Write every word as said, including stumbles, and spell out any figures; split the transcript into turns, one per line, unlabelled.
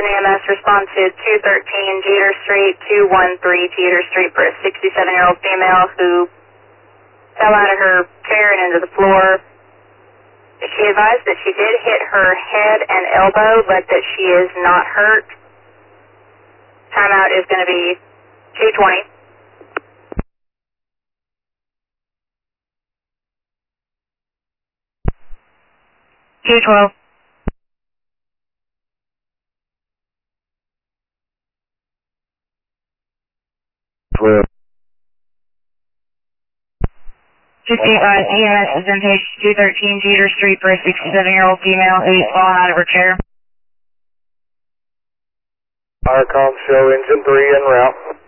Houston E M S respond to two thirteen Jeter Street, two one three Jeter Street for a sixty-seven-year-old female who fell out of her chair and into the floor. She advised that she did hit her head and elbow, but that she is not hurt. Timeout is going to be two twenty. two twelve.
twelve.
fifty-five E M S is in page two thirteen Jeter Street for a sixty-seven-year-old female who's fallen out of her chair.
Firecom show engine three en route.